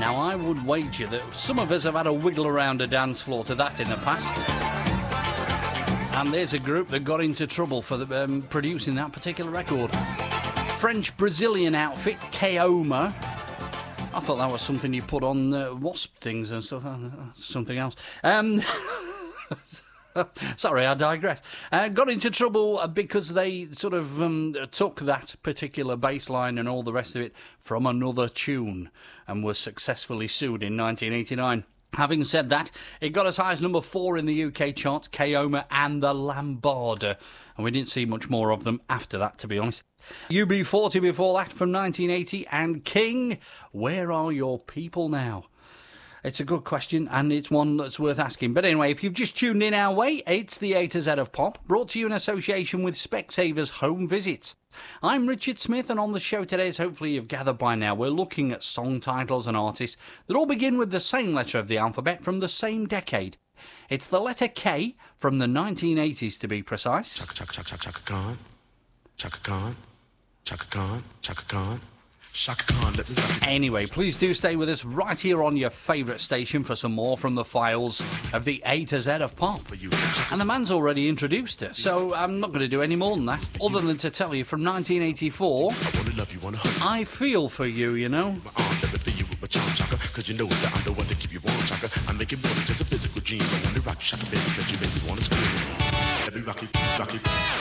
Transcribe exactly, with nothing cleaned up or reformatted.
Now, I would wager that some of us have had a wiggle around a dance floor to that in the past. And there's a group that got into trouble for the, um, producing that particular record. French-Brazilian outfit, Kaoma. I thought that was something you put on uh, wasp things and stuff. Uh, something else. Um... Sorry, I digress. Uh, got into trouble because they sort of um, took that particular bass line and all the rest of it from another tune and was successfully sued in nineteen eighty-nine. Having said that, it got as high as number four in the U K charts, Kaoma and the Lambada, and we didn't see much more of them after that, to be honest. U B forty before that from nineteen eighty, and King, Where Are Your People Now? It's a good question, and it's one that's worth asking. But anyway, if you've just tuned in our way, it's the A to Z of Pop, brought to you in association with Specsavers Home Visits. I'm Richard Smith, and on the show today, as hopefully you've gathered by now, we're looking at song titles and artists that all begin with the same letter of the alphabet from the same decade. It's the letter K from the nineteen eighties, to be precise. Chaka, chaka, chaka, chaka Khan. Chaka Khan. Chaka Khan. Chaka Khan. Shaka Khan, let me Anyway, please do stay with us right here on your favourite station for some more from the files of the A to Z of Pop. And the man's already introduced us, so I'm not going to do any more than that, other than to tell you from nineteen eighty-four, I Feel For You, you know. Cause you know that I'm the one to keep you warm, Chaka. I make it more than just a physical dream. I want to rock you, Chaka, baby, cause you make me want to scream. Let me rock you, rock you.